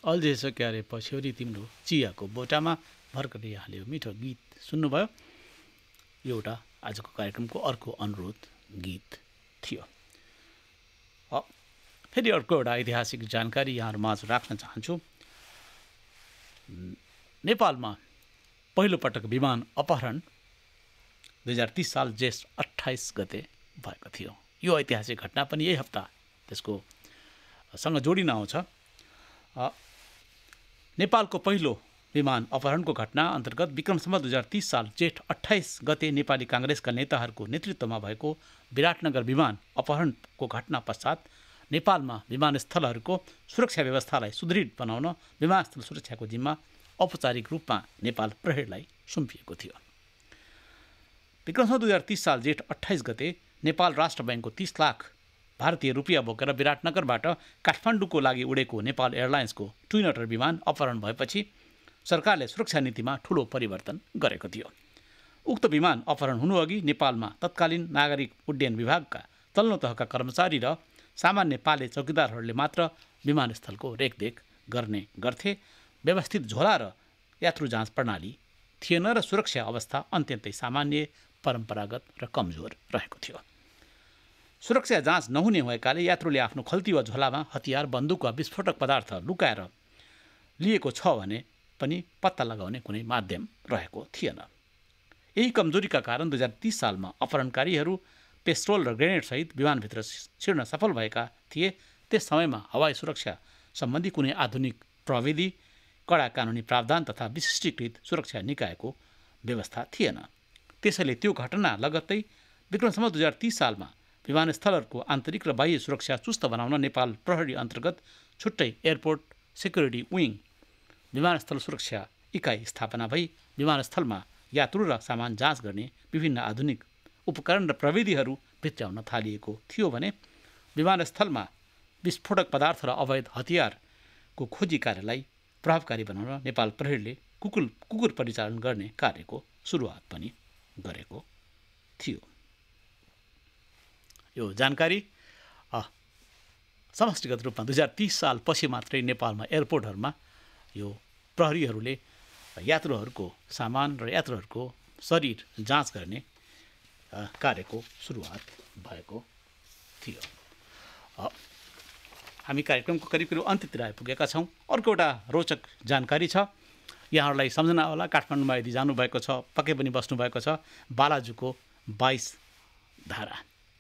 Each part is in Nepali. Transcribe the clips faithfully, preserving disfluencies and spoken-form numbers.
अल्झेछ क्यारे पछ्यौरी तिम्रो चियाको बोटामा भर्खरै हाल्यो मिठो गीत सुन्नुभयो। यो एउटा आजको कार्यक्रमको अर्को अनुरोध गीत थियो। फेरि अर्को एउटा ऐतिहासिक जानकारी यहाँहरूमाझ राख्न चाहन्छु। नेपालमा पहिलोपटक विमान अपहरण दुई हजार तीस साल जेठ अट्ठाइस गते भएको थियो। यो ऐतिहासिक घटना पनि यही हप्ता त्यसको सँग जोडिन आउँछ। नेपालको पहिलो विमान अपहरणको घटना अन्तर्गत विक्रम सम्वत दुई हजार तीस साल जेठ अट्ठाइस गते नेपाली काङ्ग्रेसका नेताहरूको नेतृत्वमा भएको विराटनगर विमान अपहरणको घटना पश्चात नेपालमा विमानस्थलहरूको सुरक्षा व्यवस्थालाई सुदृढ बनाउन विमानस्थल सुरक्षाको जिम्मा औपचारिक रूपमा नेपाल प्रहरीलाई सुम्पिएको थियो। विक्रम सम्वत दुई हजार तीस साल जेठ अट्ठाइस गते नेपाल राष्ट्र ब्याङ्कको तीस लाख भारतीय रुपियाँ बोकेर विराटनगरबाट काठमाडौँको लागि उडेको नेपाल एयरलाइन्सको ट्विनटर विमान अपहरण भएपछि सरकारले सुरक्षा नीतिमा ठूलो परिवर्तन गरेको थियो। उक्त विमान अपहरण हुनुअघि नेपालमा तत्कालीन नागरिक उड्डयन विभागका तल्लो तहका कर्मचारी र सामान्य पाले चौकीदारहरूले मात्र विमानस्थलको रेखदेख गर्ने गर्थे। व्यवस्थित झोला र यात्रु जाँच प्रणाली थिएन र सुरक्षा अवस्था अत्यन्तै सामान्य, परम्परागत र कमजोर रहेको थियो। सुरक्षा जाँच नहुने भएकाले यात्रुले आफ्नो खल्ती वा झोलामा हतियार, बन्दुक वा विस्फोटक पदार्थ लुकाएर लिएको छ भने पनि पत्ता लगाउने कुनै माध्यम रहेको थिएन। यही कमजोरीका कारण दुई हजार तीस सालमा अपहरणकारीहरू पेट्रोल र ग्रेनेडसहित विमानभित्र छिर्न सफल भएका थिए। त्यस समयमा हवाई सुरक्षा सम्बन्धी कुनै आधुनिक प्रविधि, कडा कानुनी प्रावधान तथा विशिष्टीकृत सुरक्षा निकायको व्यवस्था थिएन। त्यसैले त्यो घटना लगत्तै विक्रम सम्वत दुई हजार तीस सालमा विमानस्थलहरूको आन्तरिक र बाह्य सुरक्षा चुस्त बनाउन नेपाल प्रहरी अन्तर्गत छुट्टै एयरपोर्ट सेक्युरिटी विङ विमानस्थल सुरक्षा इकाइ स्थापना भई विमानस्थलमा यात्रु र सामान जाँच गर्ने विभिन्न आधुनिक उपकरण र प्रविधिहरू भित्र्याउन थालिएको थियो भने विमानस्थलमा विस्फोटक पदार्थ र अवैध हतियारको खोजी कार्यलाई प्रभावकारी बनाउन नेपाल प्रहरीले कुकुर कुकुर परिचालन गर्ने कार्यको सुरुवात पनि गरेको थियो। यो जानकारी समष्टिगत रूपमा दुई हजार तीस साल पछि मात्रै नेपालमा एयरपोर्टहरूमा यो प्रहरीहरूले यात्रुहरूको सामान र यात्रुहरूको शरीर जाँच गर्ने कार्यको सुरुवात भएको थियो। हामी कार्यक्रमको करिब करिब अन्त्यतिर आइपुगेका छौँ। अर्को एउटा रोचक जानकारी छ, यहाँहरूलाई सम्झना होला। काठमाडौँमा यदि जानुभएको छ, पक्कै पनि बस्नुभएको छ, बालाजुको बाइस धारा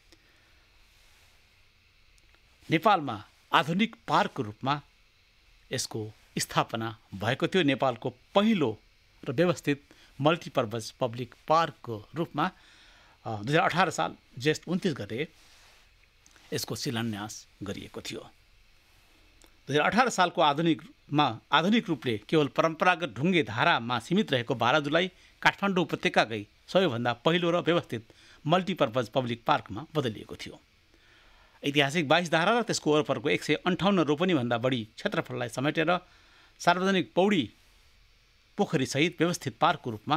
नेपालमा आधुनिक पार्कको रूपमा यसको स्थापना भएको थियो। नेपालको पहिलो र व्यवस्थित मल्टिपर्पज पब्लिक पार्कको रूपमा दुई हजार अठार साल जेठ उन्तिस गते यसको शिलान्यास गरिएको थियो। दुई हजार अठार सालको आधुनिकमा आधुनिक रूपले केवल परम्परागत ढुङ्गे धारामा सीमित रहेको बालाजुलाई काठमाडौँ उपत्यकाकै सबैभन्दा पहिलो र व्यवस्थित मल्टिपर्पज पब्लिक पार्कमा बदलिएको थियो। ऐतिहासिक बाइस धारा र त्यसको वरपरको एक सय अन्ठाउन्न रोपनीभन्दा बढी क्षेत्रफललाई समेटेर सार्वजनिक पौडी पोखरीसहित व्यवस्थित पार्कको रूपमा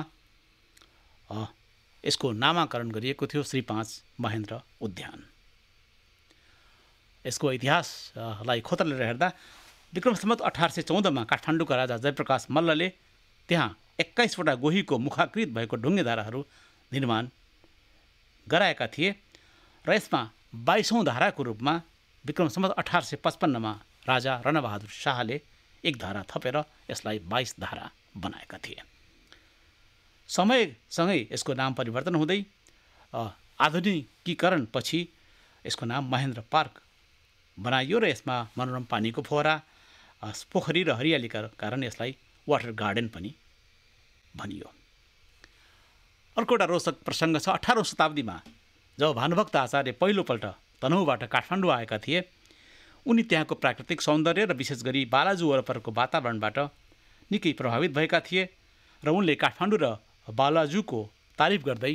यसको नामाकरण गरिएको थियो श्री पाँच महेन्द्र उद्यान। यसको इतिहासलाई खोतलेर हेर्दा विक्रम सम्वत अठार सय चौधमा काठमाडौँका राजा जयप्रकाश मल्लले त्यहाँ एक्काइसवटा गोहीको मुखाकृत भएको ढुङ्गेधाराहरू निर्माण गराएका थिए र यसमा बाइसौँ धाराको रूपमा विक्रम सम्वत अठार सय पचपन्नमा राजा रणबहादुर शाहले एक धारा थपेर यसलाई बाइस धारा बनाएका थिए। समयसँगै यसको नाम परिवर्तन हुँदै आधुनिकीकरण पछि यसको नाम महेन्द्र पार्क बनाइयो र यसमा मनोरम पानीको फोहरा, पोखरी र हरियालीका कारण यसलाई वाटर गार्डन पनि भनियो। अर्को एउटा रोचक प्रसङ्ग छ। अठारौँ शताब्दीमा जब भानुभक्त आचार्य पहिलोपल्ट तनहुँबाट काठमाडौँ आएका थिए, उनी त्यहाँको प्राकृतिक सौन्दर्य र विशेष गरी बालाजु वरपरको वातावरणबाट निकै प्रभावित भएका थिए र उनले काठमाडौँ र बालाजुको तारिफ गर्दै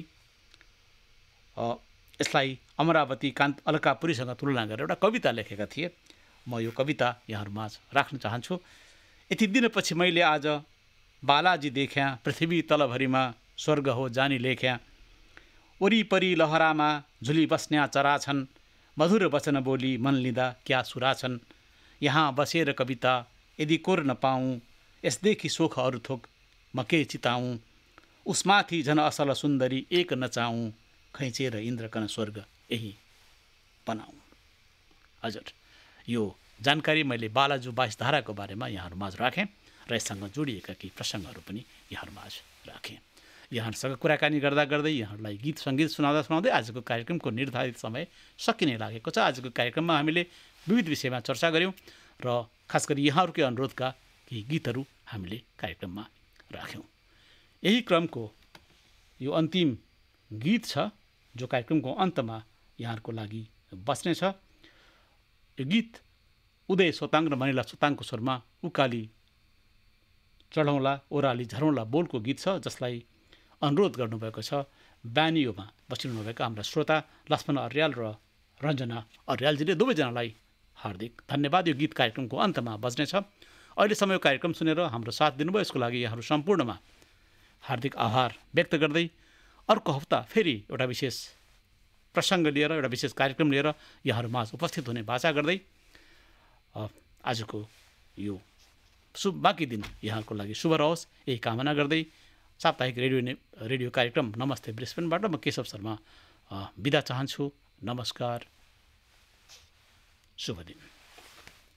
यसलाई अमरावती कान्त अलकापुरीसँग तुलना गरेर एउटा कविता लेखेका थिए। म यो कविता यहाँहरूमाझ राख्न चाहन्छु। यति दिनपछि मैले आज बालाजी देख्याँ, पृथ्वी तलभरिमा स्वर्ग हो जानी लेख्याँ। वरिपरि लहरामा झुली बस्न्या चरा छन्, मधुर वचन बोली मन लिँदा क्या सुरा छन्। यहाँ बसेर कविता यदि कोर नपाऊँ यसदेखि सोख अरू थोक म के चिताऊँ उसमाथि झन असल सुन्दरी एक नचाऊँ खैँचेर इन्द्रकन स्वर्ग यही बनाऊँ। हजुर, यो जानकारी मैले बालाजु बाइस धाराको बारेमा यहाँहरूमाझ राखेँ र यससँग जोडिएका केही प्रसङ्गहरू पनि यहाँहरूमाझ राखेँ। यहाँहरूसँग कुराकानी गर्दा गर्दै यहाँहरूलाई गीत सङ्गीत सुनाउँदा सुनाउँदै आजको कार्यक्रमको निर्धारित समय सकिने लागेको छ। आजको कार्यक्रममा हामीले विविध विषयमा चर्चा गऱ्यौँ र खास गरी यहाँहरूकै अनुरोधका केही गीतहरू हामीले कार्यक्रममा राख्यौँ। यही क्रमको यो अन्तिम गीत छ जो कार्यक्रमको अन्तमा यहाँहरूको लागि बस्नेछ। यो गीत उदय सोताङ र मनिला सोताङको स्वरमा उकाली चढौँला ओह्राली झरौँला बोलको गीत छ, जसलाई अनुरोध गर्नुभएको छ ब्यानियोमा बसिरहनुभएका हाम्रा श्रोता लक्ष्मण अर्याल र रञ्जना अर्यालजीले। दुवैजनालाई हार्दिक धन्यवाद। यो गीत कार्यक्रमको अन्तमा बज्नेछ। अहिलेसम्म यो कार्यक्रम सुनेर हाम्रो साथ दिनुभयो यसको लागि यहाँहरू सम्पूर्णमा हार्दिक आभार व्यक्त गर्दै अर्को हप्ता फेरि एउटा विशेष प्रसङ्ग लिएर एउटा विशेष कार्यक्रम लिएर यहाँहरूमाझ उपस्थित हुने बाचा गर्दै आजको यो शुभ बाँकी दिन यहाँको लागि शुभ रहोस् यही कामना गर्दै साप्ताहिक रेडियो ने रेडियो कार्यक्रम नमस्ते ब्रिस्बेनबाट म केशव शर्मा बिदा चाहन्छु। नमस्कार, शुभ दिन।